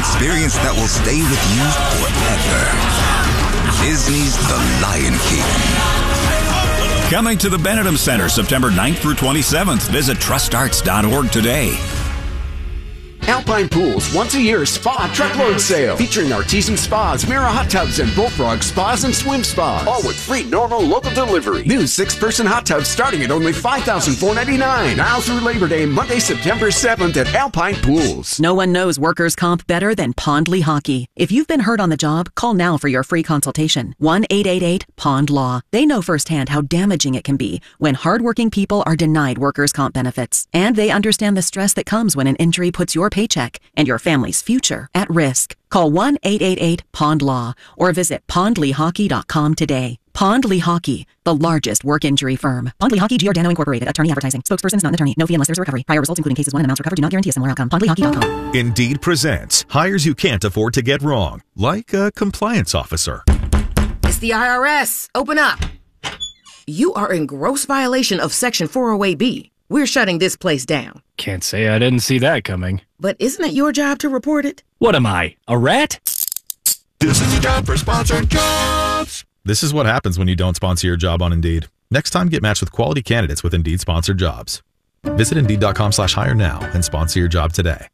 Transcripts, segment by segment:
experience that will stay with you forever. Disney's The Lion King. Coming to the Benedum Center September 9th through 27th. Visit trustarts.org today. Alpine Pools once-a-year spa truckload sale featuring Artisan Spas, Mira Hot Tubs, and Bullfrog Spas and Swim Spas. All with free normal local delivery. New 6-person hot tubs starting at only $5,499. Now through Labor Day, Monday, September 7th at Alpine Pools. No one knows workers' comp better than Pond Lehocky. If you've been hurt on the job, call now for your free consultation. 1-888-POND-LAW. They know firsthand how damaging it can be when hardworking people are denied workers' comp benefits. And they understand the stress that comes when an injury puts your paycheck and your family's future at risk. Call 1-888-POND-LAW or visit pondlehockey.com today. Pond Lehocky, the largest work injury firm. Pond Lehocky, Giordano Incorporated. Attorney advertising. Spokesperson is not an attorney. No fee unless there's a recovery. Prior results, including cases 1 and amounts recovered, do not guarantee a similar outcome. PondLehocky.com. Indeed presents hires you can't afford to get wrong, like a compliance officer. It's the IRS. Open up. You are in gross violation of Section 408B. We're shutting this place down. Can't say I didn't see that coming. But isn't it your job to report it? What am I, a rat? This is the time for sponsored jobs. This is what happens when you don't sponsor your job on Indeed. Next time, get matched with quality candidates with Indeed sponsored jobs. Visit Indeed.com/hire now and sponsor your job today.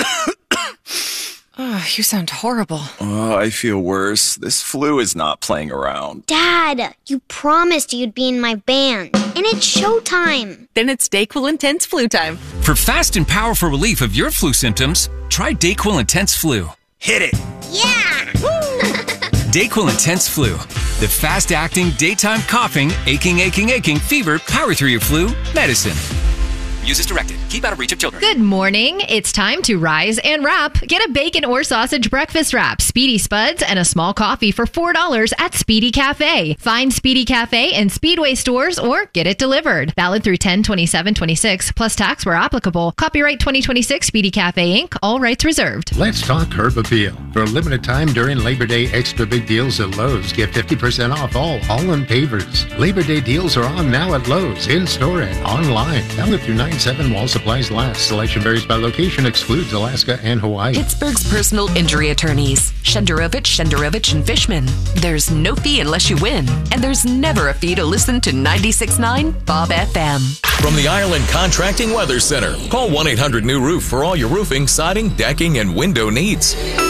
Oh, you sound horrible. Oh, I feel worse. This flu is not playing around. Dad, you promised you'd be in my band. And it's showtime. Then it's DayQuil Intense Flu time. For fast and powerful relief of your flu symptoms, try DayQuil Intense Flu. Hit it! Yeah! DayQuil Intense Flu. The fast-acting, daytime coughing, aching, fever, power through your flu medicine. Use as directed. Keep out of reach of children. Good morning. It's time to rise and wrap. Get a bacon or sausage breakfast wrap, Speedy Spuds, and a small coffee for $4 at Speedy Cafe. Find Speedy Cafe in Speedway stores or get it delivered. Valid through 10/27/26, plus tax where applicable. Copyright 2026 Speedy Cafe, Inc. All rights reserved. Let's talk Herb Appeal. For a limited time during Labor Day, extra big deals at Lowe's. Get 50% off all Holland pavers. Labor Day deals are on now at Lowe's, in-store and online. Valid through 9/7 while supplies last. Selection varies by location, excludes Alaska and Hawaii. Pittsburgh's personal injury attorneys, Shenderovich, and Fishman. There's no fee unless you win, and there's never a fee to listen to 96.9 Bob FM. From the Ireland Contracting Weather Center, call 1-800-NEW-ROOF for all your roofing, siding, decking, and window needs.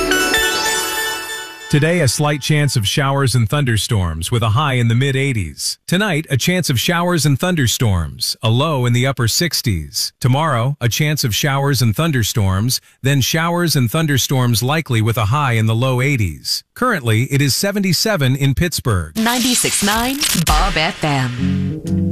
Today, a slight chance of showers and thunderstorms with a high in the mid-80s. Tonight, a chance of showers and thunderstorms, a low in the upper 60s. Tomorrow, a chance of showers and thunderstorms, then showers and thunderstorms likely with a high in the low 80s. Currently, it is 77 in Pittsburgh. 96.9 Bob FM.